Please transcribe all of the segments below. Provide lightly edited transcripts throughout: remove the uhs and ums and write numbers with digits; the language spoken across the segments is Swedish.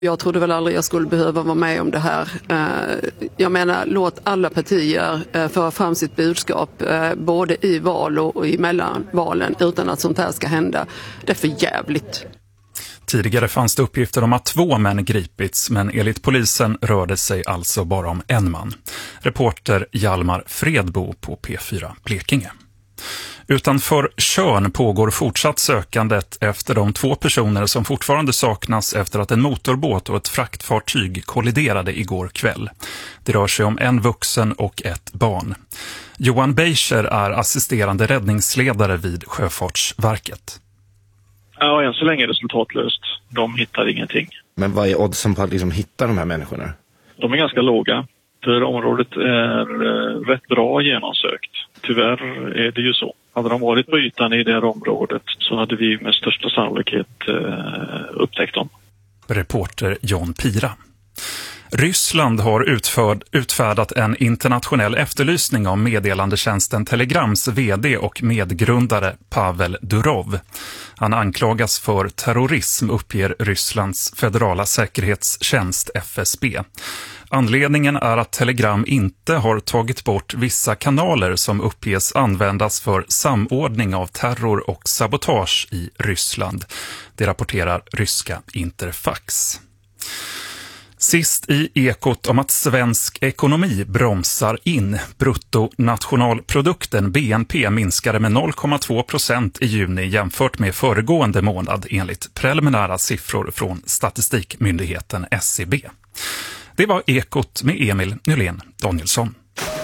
Jag trodde väl aldrig jag skulle behöva vara med om det här. Jag menar, låt alla partier föra fram sitt budskap både i val och i mellanvalen utan att sånt här ska hända. Det är för jävligt. Tidigare fanns det uppgifter om att 2 män gripits, men enligt polisen rörde sig alltså bara om en man. Reporter Hjalmar Fredbo på P4 Blekinge. Utanför Tjörn pågår fortsatt sökandet efter de 2 personer som fortfarande saknas efter att en motorbåt och ett fraktfartyg kolliderade igår kväll. Det rör sig om en vuxen och ett barn. Johan Beischer är assisterande räddningsledare vid Sjöfartsverket. Ja, än så länge är det resultatlöst. De hittar ingenting. Men vad är oddsen på att hitta de här människorna? De är ganska låga. För området är rätt bra genomsökt. Tyvärr är det ju så. Hade de varit på ytan i det här området så hade vi med största sannolikhet upptäckt dem. Reporter John Pira. Ryssland har utfärdat en internationell efterlysning av meddelandetjänsten Telegrams vd och medgrundare Pavel Durov. Han anklagas för terrorism, uppger Rysslands federala säkerhetstjänst FSB. Anledningen är att Telegram inte har tagit bort vissa kanaler som uppges användas för samordning av terror och sabotage i Ryssland. Det rapporterar ryska Interfax. Sist i ekot om att svensk ekonomi bromsar in. Bruttonationalprodukten BNP minskade med 0,2% i juni jämfört med föregående månad enligt preliminära siffror från statistikmyndigheten SCB. Det var ekot med Emil Nylén Danielsson.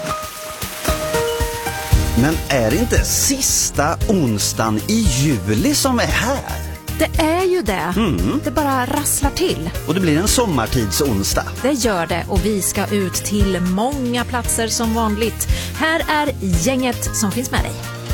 Men är det inte sista onsdagen i juli som är här? Det är ju det. Det bara rasslar till. Och det blir en sommartidsonsdag. Det gör det, och vi ska ut till många platser som vanligt. Här är gänget som finns med dig.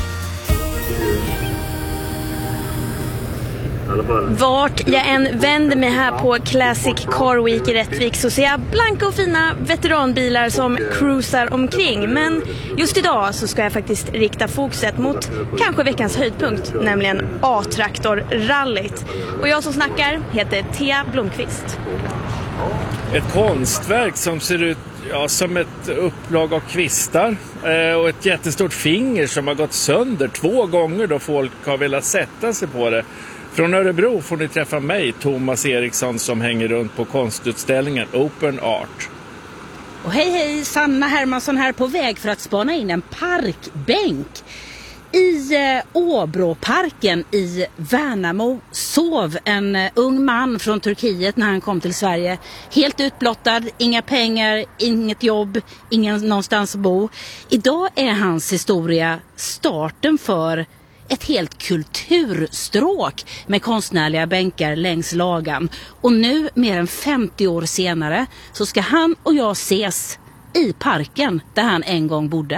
Vart jag än vänder mig här på Classic Car Week i Rättvik så ser jag blanka och fina veteranbilar som cruisar omkring. Men just idag så ska jag faktiskt rikta fokuset mot kanske veckans höjdpunkt, nämligen A-traktor-rallyt. Och jag som snackar heter Thea Blomqvist. Ett konstverk som ser ut som ett upplag av kvistar och ett jättestort finger som har gått sönder 2 gånger då folk har velat sätta sig på det. Från Örebro får ni träffa mig, Thomas Eriksson, som hänger runt på konstutställningen Open Art. Och hej, Sanna Hermansson här på väg för att spana in en parkbänk. I Åbråparken i Värnamo sov en ung man från Turkiet när han kom till Sverige. Helt utblottad, inga pengar, inget jobb, ingen någonstans att bo. Idag är hans historia starten för ett helt kulturstråk med konstnärliga bänkar längs lagan. Och nu, mer än 50 år senare, så ska han och jag ses i parken där han en gång bodde.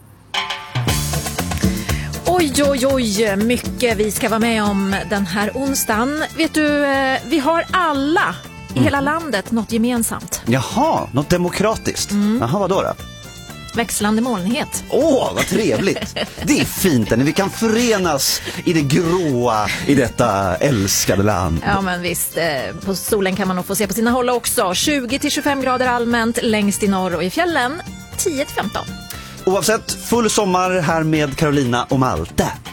Oj, mycket vi ska vara med om den här onsdagen. Vet du, vi har alla i hela landet något gemensamt. Jaha, något demokratiskt. Jaha, vad då? Växlande molnighet. Vad trevligt. Det är fint när vi kan förenas i det gråa i detta älskade land. Ja, men visst. På solen kan man nog få se på sina håll också. 20-25 grader allmänt längst i norr, och i fjällen 10-15. Oavsett, full sommar här med Carolina och Malte.